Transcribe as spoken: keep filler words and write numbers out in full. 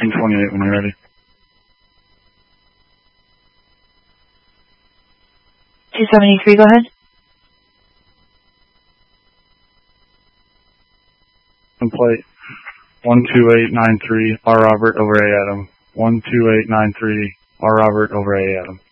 King twenty-eight when you're ready. two seventy-three, go ahead. Plate one two eight nine three, R Robert over A Adam. one two eight nine three, R Robert over A Adam.